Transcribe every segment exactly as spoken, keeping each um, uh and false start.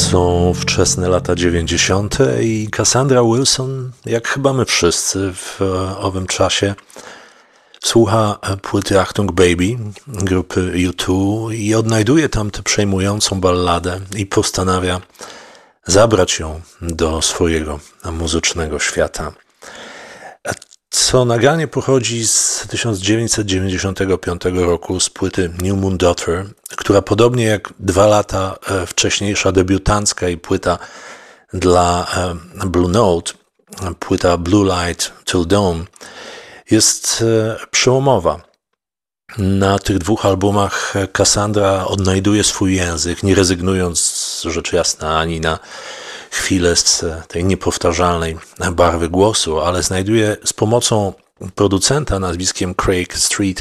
Są wczesne lata dziewięćdziesiąte i Cassandra Wilson, jak chyba my wszyscy w owym czasie, słucha płyty Achtung Baby grupy U dwa i odnajduje tam tę przejmującą balladę i postanawia zabrać ją do swojego muzycznego świata. Co nagranie pochodzi z tysiąc dziewięćset dziewięćdziesiątego piątego roku z płyty New Moon Daughter, która podobnie jak dwa lata wcześniejsza debiutancka jej płyta dla Blue Note, płyta Blue Light Till Dawn, jest przełomowa. Na tych dwóch albumach Cassandra odnajduje swój język, nie rezygnując rzecz jasna ani na chwilę z tej niepowtarzalnej barwy głosu, ale znajduje z pomocą producenta nazwiskiem Craig Street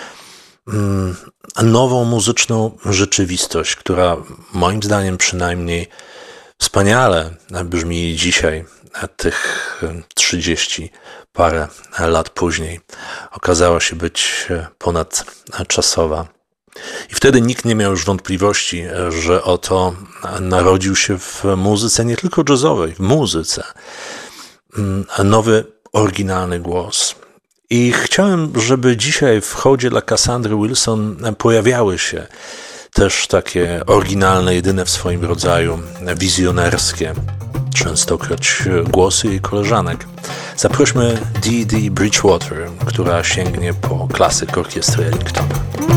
nową muzyczną rzeczywistość, która moim zdaniem przynajmniej wspaniale brzmi dzisiaj, tych trzydzieści parę lat później. Okazała się być ponadczasowa. I wtedy nikt nie miał już wątpliwości, że oto narodził się w muzyce nie tylko jazzowej, w muzyce nowy, oryginalny głos. I chciałem, żeby dzisiaj w hołdzie dla Cassandry Wilson pojawiały się też takie oryginalne, jedyne w swoim rodzaju, wizjonerskie, częstokroć głosy jej koleżanek. Zaprośmy Dee Dee Bridgewater, która sięgnie po klasyk orkiestry Ellingtona.